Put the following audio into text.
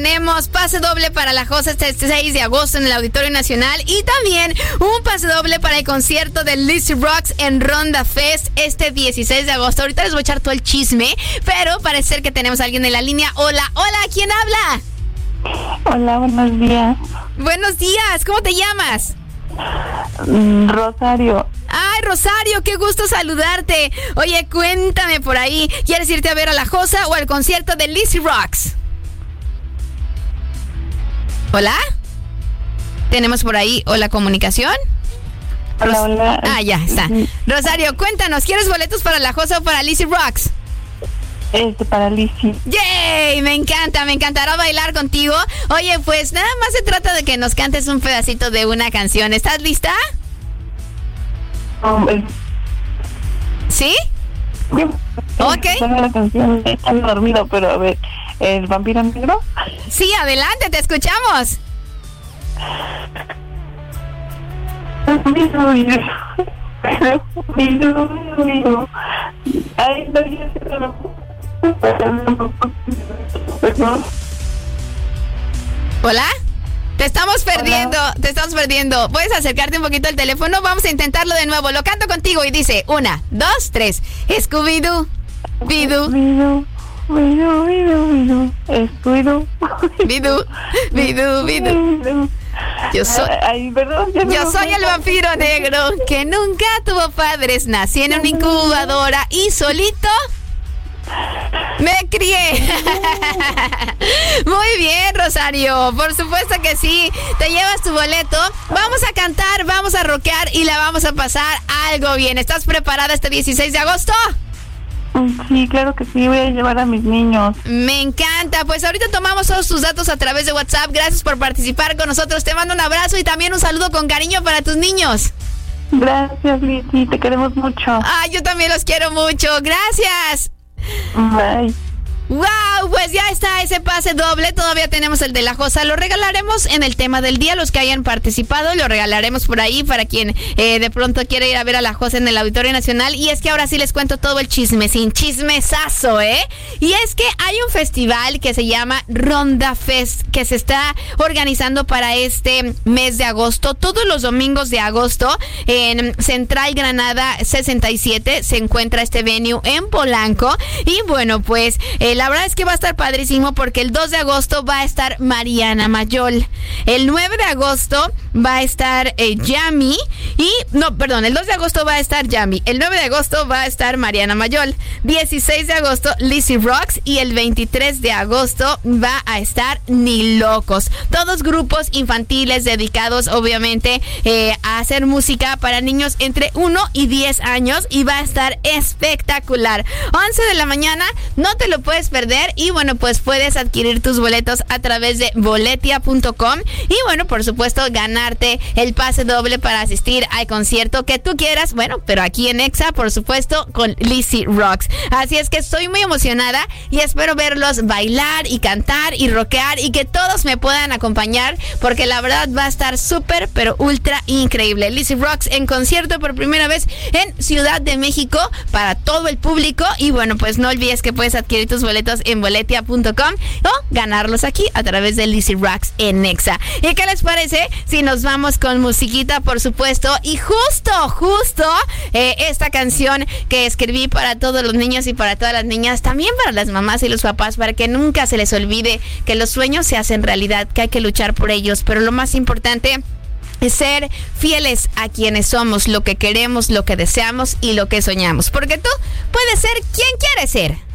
tenemos pase doble para la Josa este 6 de agosto en el Auditorio Nacional y también un pase doble para el concierto de Lizzy Rocks en Ronda Fest este 16 de agosto. Ahorita les voy a echar todo el chisme, pero parece ser que tenemos a alguien en la línea. Hola, ¿quién habla? Hola, buenos días. Buenos días, ¿cómo te llamas? Rosario. Ay, Rosario, qué gusto saludarte. Oye, cuéntame por ahí, ¿quieres irte a ver a la Josa o al concierto de Lizzy Rocks? ¿Hola? ¿Tenemos por ahí o la comunicación? Hola. Ah, ya está. Rosario, cuéntanos, ¿quieres boletos para la Josa o para Lizzy Rocks? Para Lizzy. ¡Yay! Me encantará bailar contigo. Oye, pues nada más se trata de que nos cantes un pedacito de una canción. ¿Estás lista? ¿Sí? Ok. La canción, estoy dormido, pero a ver, ¿el vampiro negro? Sí, adelante, te escuchamos. ¿Hola? Te estamos perdiendo. ¿Puedes acercarte un poquito al teléfono? Vamos a intentarlo de nuevo. Lo canto contigo y dice 1, 2, 3. Scooby-Doo, Bidoo. Scooby-Doo. Bidoo. Yo soy el vampiro negro que nunca tuvo padres. Nací en una incubadora y solito me crié. Muy bien, Rosario. Por supuesto que sí. Te llevas tu boleto. Vamos a cantar, vamos a rockear y la vamos a pasar algo bien. ¿Estás preparada este 16 de agosto? Sí, claro que sí, voy a llevar a mis niños. Me encanta, pues ahorita tomamos todos tus datos a través de WhatsApp. Gracias por participar con nosotros. Te mando un abrazo y también un saludo con cariño para tus niños. Gracias, Lizzy, te queremos mucho. Yo también los quiero mucho. Gracias. Bye. ¡Wow! Pues ya está ese pase doble. Todavía tenemos el de la Josa. Lo regalaremos en el tema del día. Los que hayan participado, lo regalaremos por ahí para quien de pronto quiere ir a ver a la Josa en el Auditorio Nacional. Y es que ahora sí les cuento todo el chisme, sin chismesazo, ¿eh? Y es que hay un festival que se llama Ronda Fest, que se está organizando para este mes de agosto. Todos los domingos de agosto, en Central Granada 67, se encuentra este venue en Polanco. Y bueno, pues la verdad es que va a estar padrísimo porque el 2 de agosto va a estar Mariana Mayol. El 9 de agosto va a estar Yami. El 2 de agosto va a estar Yami. El 9 de agosto va a estar Mariana Mayol. 16 de agosto Lizzy Rocks. Y el 23 de agosto va a estar Ni Locos. Todos grupos infantiles dedicados obviamente a hacer música para niños entre 1 y 10 años. Y va a estar espectacular. 11 de la mañana, no te lo puedes perder. Y bueno, pues puedes adquirir tus boletos a través de boletia.com y bueno, por supuesto, ganarte el pase doble para asistir al concierto que tú quieras, bueno, pero aquí en Exa, por supuesto, con Lizzy Rocks. Así es que estoy muy emocionada y espero verlos bailar y cantar y rockear y que todos me puedan acompañar porque la verdad va a estar súper, pero ultra increíble. Lizzy Rocks en concierto por primera vez en Ciudad de México para todo el público y bueno, pues no olvides que puedes adquirir tus boletos en boletia.com o ganarlos aquí a través de Lizzy Rocks en Nexa. ¿Y qué les parece si nos vamos con musiquita, por supuesto? Y justo esta canción que escribí para todos los niños y para todas las niñas, también para las mamás y los papás, para que nunca se les olvide que los sueños se hacen realidad, que hay que luchar por ellos, pero lo más importante es ser fieles a quienes somos, lo que queremos, lo que deseamos y lo que soñamos, porque tú puedes ser quien quieres ser.